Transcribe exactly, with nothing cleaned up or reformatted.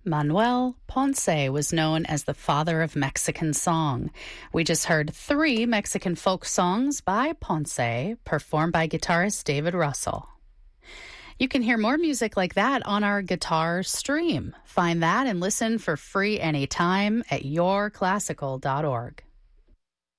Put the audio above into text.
Manuel Ponce was known as the father of Mexican song. We just heard three Mexican folk songs by Ponce, performed by guitarist David Russell. You can hear more music like that on our guitar stream. Find that and listen for free anytime at your classical dot org.